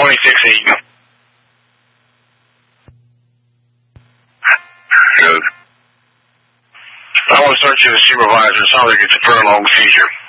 2680. Good. I want to start you as supervisor. It sounds like it's a very long seizure.